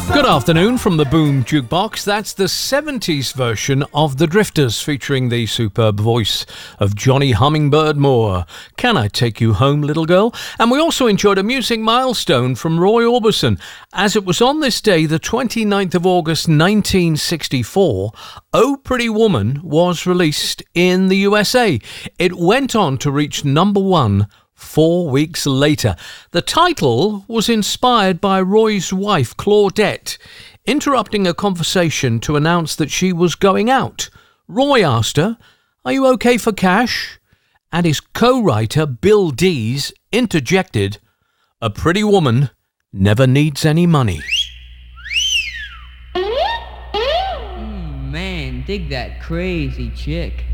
Good afternoon from the Boom Jukebox. That's the 70s version of The Drifters, featuring the superb voice of Johnny Hummingbird Moore. Can I Take You Home, Little Girl? And we also enjoyed a music milestone from Roy Orbison, as it was on this day, the 29th of August 1964, Oh Pretty Woman was released in the USA. It went on to reach number one 4 weeks later. The title was inspired by Roy's wife, Claudette, interrupting a conversation to announce that she was going out. Roy asked her, "Are you okay for cash?" And his co-writer, Bill Dees, interjected, "A pretty woman never needs any money." Man, dig that crazy chick.